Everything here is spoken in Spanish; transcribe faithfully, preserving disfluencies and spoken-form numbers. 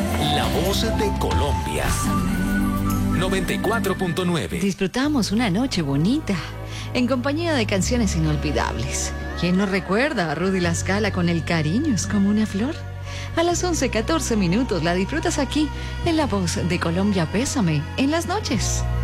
La voz de Colombia. noventa y cuatro punto nueve. Disfrutamos una noche bonita, en compañía de canciones inolvidables. ¿Quién no recuerda a Rudy La Scala con El cariño es como una flor? A las once catorce minutos la disfrutas aquí, en La Voz de Colombia. Pésame, en las noches.